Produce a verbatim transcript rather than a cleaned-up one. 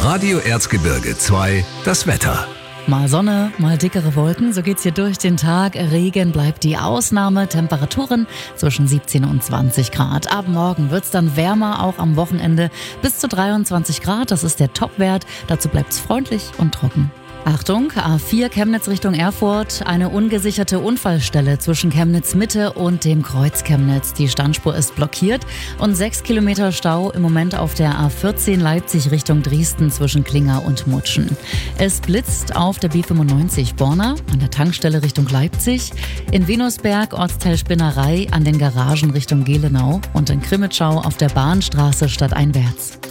Radio Erzgebirge zwei, das Wetter. Mal Sonne, mal dickere Wolken, so geht's hier durch den Tag. Regen bleibt die Ausnahme, Temperaturen zwischen siebzehn und zwanzig Grad. Ab morgen wird's dann wärmer, auch am Wochenende bis zu dreiundzwanzig Grad. Das ist der Topwert, dazu bleibt's freundlich und trocken. Achtung, A vier Chemnitz Richtung Erfurt, eine ungesicherte Unfallstelle zwischen Chemnitz Mitte und dem Kreuz Chemnitz. Die Standspur ist blockiert und sechs Kilometer Stau im Moment auf der A vierzehn Leipzig Richtung Dresden zwischen Klinger und Mutschen. Es blitzt auf der B fünfundneunzig Borna an der Tankstelle Richtung Leipzig, in Venusberg Ortsteil Spinnerei an den Garagen Richtung Gelenau und in Krimitschau auf der Bahnstraße stadteinwärts.